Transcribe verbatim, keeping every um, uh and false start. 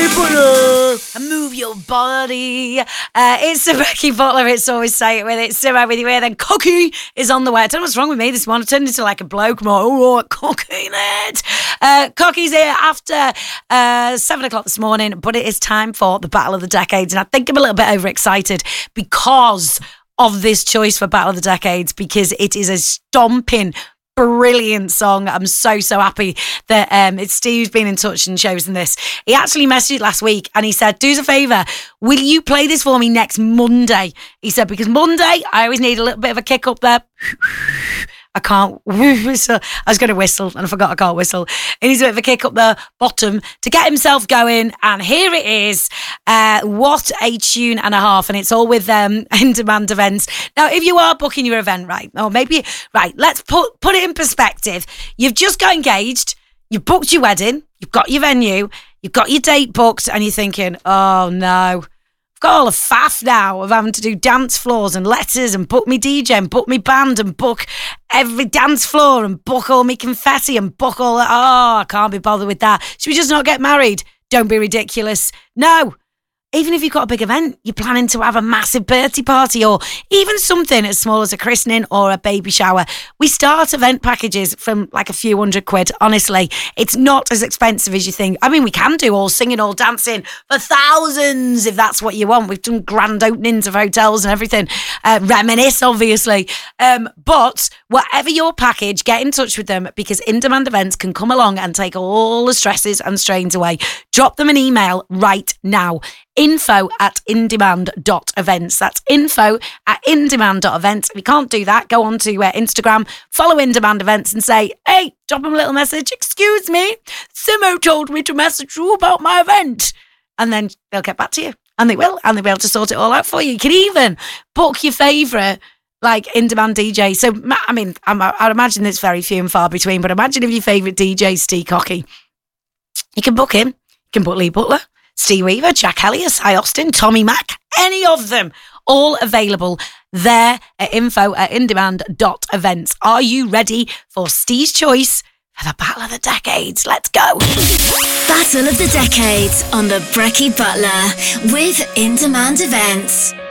Butler. Move your body. Uh, it's the Becky Butler. It's always say it with it. Simo with you here. Then Cocky is on the way. I don't know what's wrong with me this morning. I turned into like a bloke. I'm like, oh, Cocky it. Uh, Cocky's here after uh, seven o'clock this morning, but it is time for the Battle of the Decades. And I think I'm a little bit overexcited because of this choice for Battle of the Decades, because it is a stomping, brilliant song. I'm so, so happy that um, it's Steve's been in touch and chosen this. He actually messaged last week and he said, do us a favour, will you play this for me next Monday? He said, because Monday, I always need a little bit of a kick up there. I can't whistle. I was going to whistle and I forgot I can't whistle. He needs a bit of a kick up the bottom to get himself going. And here it is. Uh, what a tune and a half. And it's all with um, in-demand events. Now, if you are booking your event, right, or maybe, right, let's put, put it in perspective. You've just got engaged. You've booked your wedding. You've got your venue. You've got your date booked. And you're thinking, oh, no. I've got all the faff now of having to do dance floors and letters and book me D J and book me band and book every dance floor and book all me confetti and book all that. Oh, I can't be bothered with that. Should we just not get married? Don't be ridiculous. No. Even if you've got a big event, you're planning to have a massive birthday party or even something as small as a christening or a baby shower. We start event packages from like a few hundred quid. Honestly, it's not as expensive as you think. I mean, we can do all singing, all dancing for thousands if that's what you want. We've done grand openings of hotels and everything. Uh, reminisce, obviously. Um, but whatever your package, get in touch with them because in-demand events can come along and take all the stresses and strains away. Drop them an email right now. Info at indemand dot events. That's info at indemand dot events. If you can't do that, go on to uh, Instagram, follow In-Demand Events and say, hey, drop them a little message. Excuse me, Simo told me to message you about my event. And then they'll get back to you. And they will. And they'll be able to sort it all out for you. You can even book your favourite like in-demand D J. So, I mean, I'm, I'd imagine it's very few and far between, but imagine if your favourite D J is Steve Cocky. You can book him. You can book Lee Butler, Steve Weaver, Jack Elliott, Cy Austin, Tommy Mack, any of them, all available there at info at indemand dot events. Are you ready for Steve's choice for the Battle of the Decades? Let's go. Battle of the Decades on the Brecky Butler with In-Demand Events.